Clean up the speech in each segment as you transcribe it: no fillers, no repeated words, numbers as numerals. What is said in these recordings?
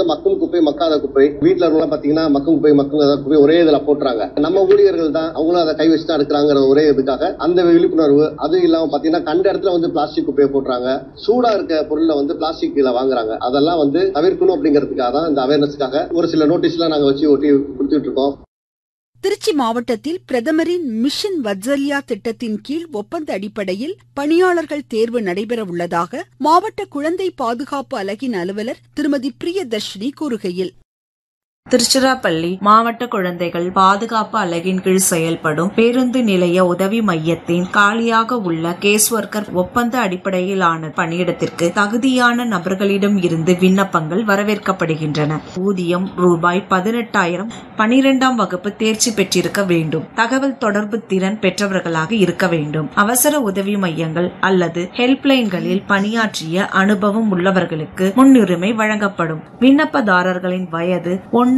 மக்கும் குப்பை மக்காத குப்பை வீட்டுல இருக்கலாம் பாத்தீங்கன்னா மக்கும் குப்பை மக்காத குப்பை ஒரே இதுல போட்டுறாங்க. நம்ம ஊழியர்கள் தான் அவங்களும் அதை கை வச்சுதான் இருக்கிறாங்கிற ஒரே இதுக்காக அந்த விழிப்புணர்வு. அது இல்லாம பாத்தீங்கன்னா கண்ட இடத்துல பிளாஸ்டிக் குப்பையை போட்டுறாங்க. சூடா இருக்க பொருள்ல பிளாஸ்டிக் வாங்குறாங்க. அதெல்லாம் தவிர்க்கணும் அப்படிங்கிறதுக்காக தான் இந்த அவேர்னஸ்க்காக ஒரு சில நோட்டீஸ் எல்லாம் நாங்க வச்சு ஒட்டி கொடுத்துட்டு இருக்கோம். திருச்சி மாவட்டத்தில் பிரதமரின் மிஷன் வத்சல்யா திட்டத்தின் கீழ் ஒப்பந்த அடிப்படையில் பணியாளர்கள் தேர்வு நடைபெற உள்ளதாக மாவட்ட குழந்தை பாதுகாப்பு அலகின் அலுவலர் திருமதி பிரியதர்ஷினி கூறுகையில், திருச்சிராப்பள்ளி மாவட்ட குழந்தைகள் பாதுகாப்பு அலகின் கீழ் செயல்படும் பேருந்து நிலைய உதவி மையத்தின் காலியாக உள்ள கேஸ் ஒர்க்கர் ஒப்பந்த அடிப்படையிலான பணியிடத்திற்கு தகுதியான நபர்களிடம் இருந்து விண்ணப்பங்கள் வரவேற்கப்படுகின்றன. ஊதியம் ரூபாய் 18,000. 12ஆம் வகுப்பு தேர்ச்சி பெற்றிருக்க வேண்டும். தகவல் தொடர்பு திறன் பெற்றவர்களாக இருக்க வேண்டும். அவசர உதவி மையங்கள் அல்லது ஹெல்ப்லைன்களில் பணியாற்றிய அனுபவம் உள்ளவர்களுக்கு முன்னுரிமை வழங்கப்படும். விண்ணப்பதாரர்களின் வயது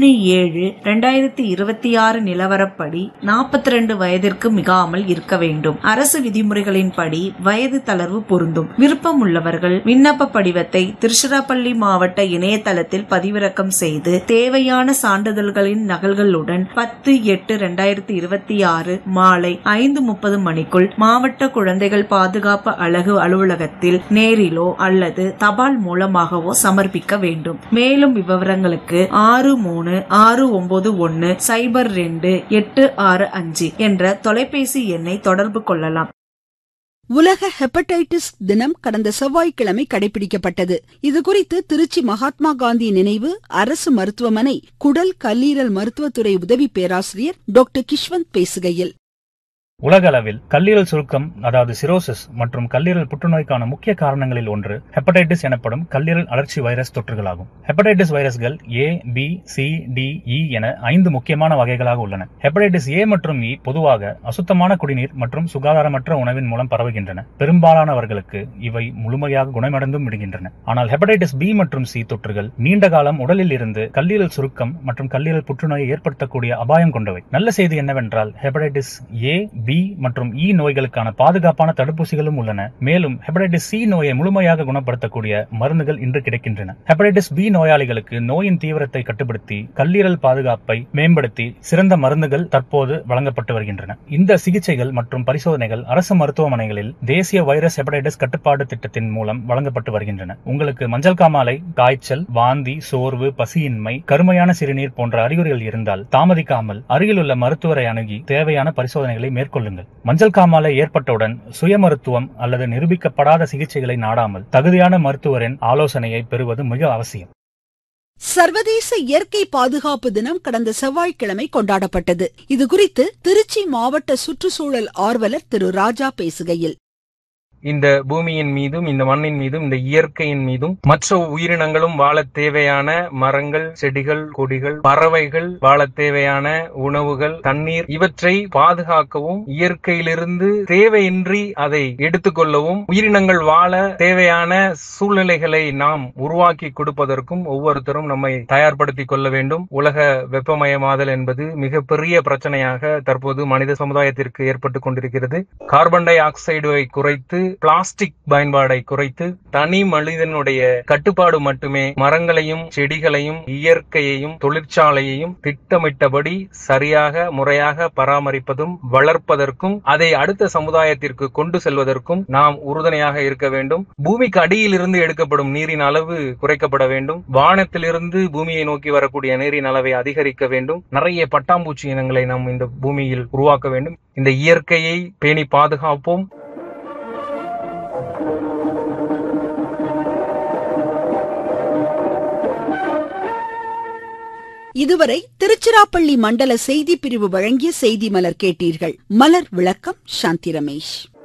1/7/2026 நிலவரப்படி 42 வயதிற்கு மிகாமல் இருக்க வேண்டும். அரசு விதிமுறைகளின்படி வயது தளர்வு பொருந்தும். விருப்பம் உள்ளவர்கள் விண்ணப்ப படிவத்தை திருச்சிராப்பள்ளி மாவட்ட இணையதளத்தில் பதிவிறக்கம் செய்து தேவையான சான்றிதழ்களின் நகல்களுடன் 10/8/2026 மாலை 5:30 மணிக்குள் மாவட்ட குழந்தைகள் பாதுகாப்பு அலகு அலுவலகத்தில் நேரிலோ அல்லது தபால் மூலமாகவோ சமர்ப்பிக்க வேண்டும். மேலும் விவரங்களுக்கு 6369102865 என்ற தொலைபேசி எண்ணை தொடர்பு கொள்ளலாம். உலக ஹெப்படைட்டிஸ் தினம் கடந்த செவ்வாய்க்கிழமை கடைபிடிக்கப்பட்டது. இதுகுறித்து திருச்சி மகாத்மா காந்தி நினைவு அரசு மருத்துவமனை குடல் கல்லீரல் மருத்துவத்துறை உதவி பேராசிரியர் டாக்டர் கிஷ்வந்த் பேசுகையில், உலக அளவில் கல்லீரல் சுருக்கம் அதாவது சிரோசிஸ் மற்றும் கல்லீரல் புற்றுநோய்க்கான முக்கிய காரணங்களில் ஒன்று ஹெப்படைட்டிஸ் எனப்படும் கல்லீரல் அழற்சி வைரஸ் தொற்றுகளாகும். ஹெப்படைட்டிஸ் வைரஸ்கள் A, B, C, D, E என 5 முக்கியமான வகைகளாக உள்ளன. ஹெப்படைட்டிஸ் A மற்றும் E பொதுவாக அசுத்தமான குடிநீர் மற்றும் சுகாதாரமற்ற உணவின் மூலம் பரவுகின்றன. பெரும்பாலானவர்களுக்கு இவை முழுமையாக குணமடைந்தும் விடுகின்றன. ஆனால் ஹெப்படைட்டிஸ் B மற்றும் C தொற்றுகள் நீண்ட காலம் உடலில் இருந்து கல்லீரல் சுருக்கம் மற்றும் கல்லீரல் புற்றுநோயை ஏற்படுத்தக்கூடிய அபாயம் கொண்டவை. நல்ல செய்தி என்னவென்றால் ஹெப்படைட்டிஸ் A, B மற்றும் E நோய்களுக்கான பாதுகாப்பான தடுப்பூசிகளும் உள்ளன. மேலும் ஹெப்படைட்டிஸ் C நோயை முழுமையாக குணப்படுத்தக்கூடிய மருந்துகள் இன்று கிடைக்கின்றன. ஹெப்படைட்டிஸ் B நோயாளிகளுக்கு நோயின் தீவிரத்தை கட்டுப்படுத்தி கல்லீரல் பாதுகாப்பை மேம்படுத்தி சிறந்த மருந்துகள் தற்போது வழங்கப்பட்டு வருகின்றன. இந்த சிகிச்சைகள் மற்றும் பரிசோதனைகள் அரசு மருத்துவமனைகளில் தேசிய வைரஸ் ஹெப்படைட்டிஸ் கட்டுப்பாடு திட்டத்தின் மூலம் வழங்கப்பட்டு வருகின்றன. உங்களுக்கு மஞ்சள் காமாலை, காய்ச்சல், வாந்தி, சோர்வு, பசியின்மை, கருமையான சிறுநீர் போன்ற அறிகுறிகள் இருந்தால் தாமதிக்காமல் அருகிலுள்ள மருத்துவரை அணுகி தேவையான பரிசோதனைகளை மேற்கொள்ளுங்கள். மஞ்சள் காமாலை ஏற்பட்டவுடன் சுய மருத்துவம் அல்லது நிரூபிக்கப்படாத சிகிச்சைகளை நாடாமல் தகுதியான மருத்துவரின் ஆலோசனையை பெறுவது மிக அவசியம். சர்வதேச இயற்கை பாதுகாப்பு தினம் கடந்த செவ்வாய்க்கிழமை கொண்டாடப்பட்டது. இதுகுறித்து திருச்சி மாவட்ட சுற்றுச்சூழல் ஆர்வலர் திரு ராஜா பேசுகையில், இந்த பூமியின் மீதும் இந்த மண்ணின் மீதும் இந்த இயற்கையின் மீதும் மற்ற உயிரினங்களும் வாழ தேவையான மரங்கள், செடிகள், கொடிகள், பறவைகள் வாழ தேவையான உணவுகள், தண்ணீர் இவற்றை பாதுகாக்கவும் இயற்கையிலிருந்து தேவையின்றி அதை எடுத்துக்கொள்ளவும் உயிரினங்கள் வாழ தேவையான சூழ்நிலைகளை நாம் உருவாக்கி கொடுப்பதற்கும் ஒவ்வொருத்தரும் நம்மை தயார்படுத்திக் கொள்ள வேண்டும். உலக வெப்பமயமாதல் என்பது மிகப்பெரிய பிரச்சனையாக தற்போது மனித சமுதாயத்திற்கு ஏற்பட்டுக் கொண்டிருக்கிறது. கார்பன் டை ஆக்சைடை குறைத்து பிளாஸ்டிக் பயன்பாடை குறைத்து தனி மனிதனுடைய கட்டுப்பாடு மட்டுமே மரங்களையும் செடிகளையும் இயற்கையையும் தொழிற்சாலையையும் திட்டமிட்டபடி சரியாக முறையாக பராமரிப்பதும் வளர்ப்பதற்கும் அதை அடுத்த சமுதாயத்திற்கு கொண்டு செல்வதற்கும் நாம் உறுதுணையாக இருக்க வேண்டும். பூமிக்கு அடியில் இருந்து எடுக்கப்படும் நீரின் அளவு குறைக்கப்பட வேண்டும். வானத்திலிருந்து பூமியை நோக்கி வரக்கூடிய நீரின் அளவை அதிகரிக்க வேண்டும். நிறைய பட்டாம்பூச்சி இனங்களை நாம் இந்த பூமியில் உருவாக்க வேண்டும். இந்த இயற்கையை பேணி பாதுகாப்போம். இதுவரை திருச்சிராப்பள்ளி மண்டல செய்தி பிரிவு வழங்கிய செய்தி மலர் கேட்டீர்கள். மலர் விளக்கம் சாந்தி ரமேஷ்.